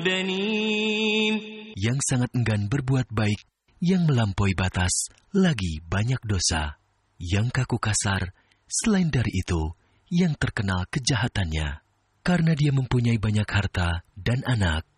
بنين. Yang sangat enggan berbuat baik, yang melampaui batas, lagi banyak dosa. Yang kaku kasar, selain dari itu, yang terkenal kejahatannya. Karena dia mempunyai banyak harta dan anak.